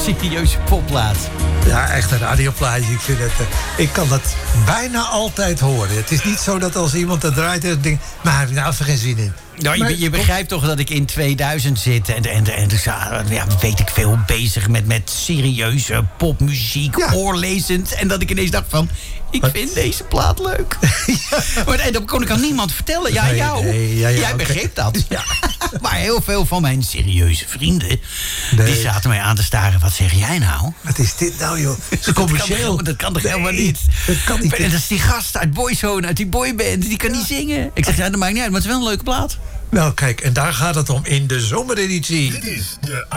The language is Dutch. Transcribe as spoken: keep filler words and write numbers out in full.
serieuze popplaat. Ja, echt een radioplaatje. Ik, vind het, uh, ik kan dat bijna altijd horen. Het is niet zo dat als iemand dat draait... en denkt, maar heb ik nou even geen zin in. Nou, je, maar, je begrijpt toch dat ik in tweeduizend zit... en, en, en dus, ja, weet ik veel, bezig met, met serieuze popmuziek, ja. oorlezend... en dat ik ineens dacht van... ik Wat? vind deze plaat leuk. ja. maar, en dat kon ik aan niemand vertellen. Ja, nee, jou. Nee, ja, ja, Jij okay. begreep dat. Ja. maar heel veel van mijn serieuze vrienden... Nee. die zaten mij aan te staren. Wat zeg jij nou? Wat is dit nou, joh? Het is commercieel. Dat kan toch nee, helemaal niet? Dat kan niet. En dat is die gast uit Boyzone, uit die boyband. Die kan ja. niet zingen. Ik zeg, ja, dat maakt niet uit, maar het is wel een leuke plaat. Nou, kijk, en daar gaat het om in de zomereditie. Dit is de